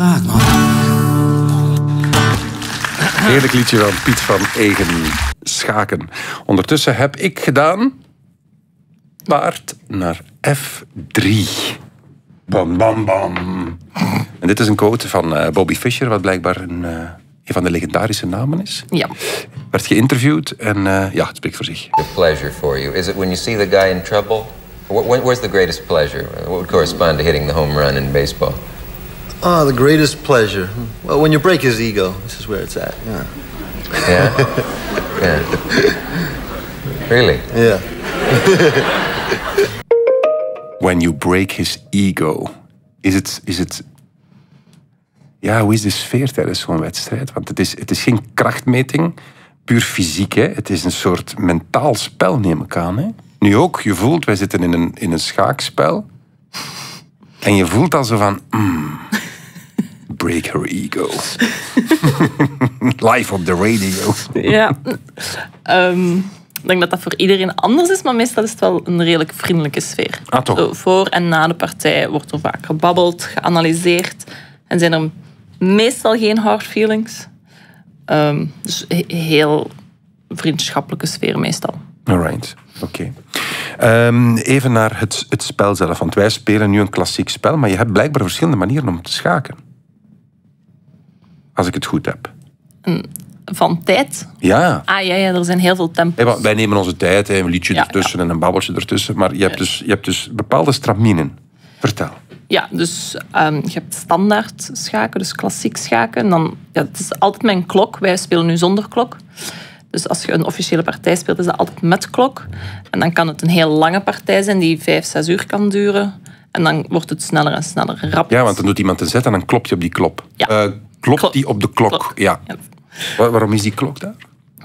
schaak, man. Heerlijk liedje van Piet van Egen, Schaken. Ondertussen heb ik gedaan... paard naar F3. Bam, bam, bam. En dit is een quote van Bobby Fischer, wat blijkbaar een van de legendarische namen is. Ja. Werd geïnterviewd en ja, het spreekt voor zich. The pleasure for you, is it when you see the guy in trouble? Where's the greatest pleasure? What would correspond to hitting the home run in baseball? Oh, the greatest pleasure. Well, when you break his ego, this is where it's at. Yeah. Yeah? Yeah. Really? Yeah. When you break his ego. Is het... Ja, hoe is de sfeer tijdens zo'n wedstrijd? Want het is geen krachtmeting, puur fysiek. Hè? Het is een soort mentaal spel, neem ik aan. Hè? Nu ook, je voelt, wij zitten in een schaakspel. En je voelt al zo van... break her ego. Live op de radio. Ja. Ik denk dat dat voor iedereen anders is, maar meestal is het wel een redelijk vriendelijke sfeer. Ah, toch? Zo, voor en na de partij wordt er vaak gebabbeld, geanalyseerd. En zijn er meestal geen hard feelings. Dus heel vriendschappelijke sfeer meestal. Alright, oké. Even naar het spel zelf. Want wij spelen nu een klassiek spel, maar je hebt blijkbaar verschillende manieren om te schaken. Als ik het goed heb. Van tijd? Ja. Ah ja, er zijn heel veel tempos. Wij nemen onze tijd, een liedje Ja, ertussen en een babbeltje ertussen. Maar je hebt dus bepaalde straminen. Vertel. Ja, dus je hebt standaard schaken, dus klassiek schaken. En dan, ja, het is altijd met een klok. Wij spelen nu zonder klok. Dus als je een officiële partij speelt, is dat altijd met klok. En dan kan het een heel lange partij zijn die 5-6 uur kan duren. En dan wordt het sneller en sneller, rapid. Ja, want dan doet iemand een zet en dan klopt je op die klop. Ja. Klopt die op de klok? Ja. Ja. Waarom is die klok daar?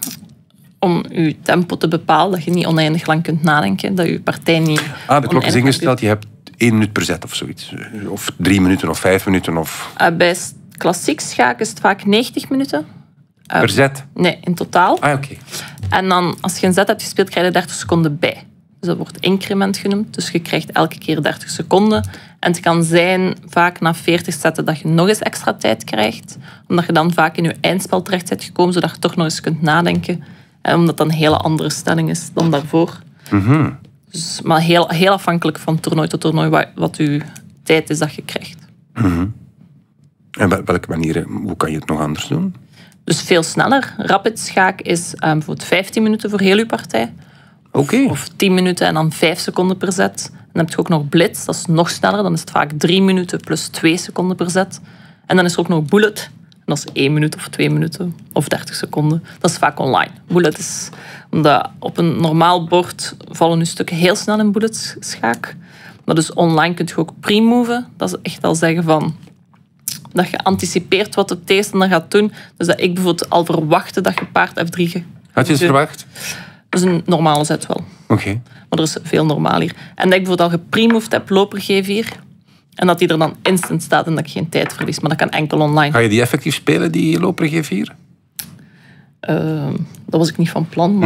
Om je tempo te bepalen, dat je niet oneindig lang kunt nadenken. Dat je partij niet... De klok is ingesteld, je hebt 1 minuut per zet of zoiets. Of 3 minuten of 5 minuten of... Bij klassiek schaken is het vaak 90 minuten. Per zet? Nee, in totaal. Ah, oké. En dan, als je een zet hebt gespeeld, krijg je 30 seconden bij. Dus dat wordt increment genoemd. Dus je krijgt elke keer 30 seconden. En het kan zijn, vaak na 40 zetten, dat je nog eens extra tijd krijgt. Omdat je dan vaak in je eindspel terecht bent gekomen, zodat je toch nog eens kunt nadenken. Omdat dat een hele andere stelling is dan daarvoor. Mm-hmm. Dus, maar heel afhankelijk van toernooi tot toernooi wat je tijd is dat je krijgt. Mm-hmm. En welke manieren, hoe kan je het nog anders doen? Dus veel sneller. Rapid schaak is bijvoorbeeld 15 minuten voor heel je partij. Oké. Of 10 minuten en dan 5 seconden per zet. Dan heb je ook nog blitz, dat is nog sneller. Dan is het vaak 3 minuten plus 2 seconden per zet. En dan is er ook nog bullet. En dat is 1 minuut of 2 minuten of 30 seconden. Dat is vaak online. Bullet is... Omdat op een normaal bord vallen je stukken heel snel in bullet schaak. Maar dus online kun je ook pre-moven. Dat is echt al zeggen van... Dat je anticipeert wat de tegenstander gaat doen. Dus dat ik bijvoorbeeld al verwachtte dat je paard F3 gaat. Had je het verwacht? Dat is een normale zet wel. Oké. Maar er is veel normaler. En dat ik bijvoorbeeld al gepremoved heb, loper G4. En dat die er dan instant staat en dat ik geen tijd verlies. Maar dat kan enkel online. Ga je die effectief spelen, die loper G4? Dat was ik niet van plan. Maar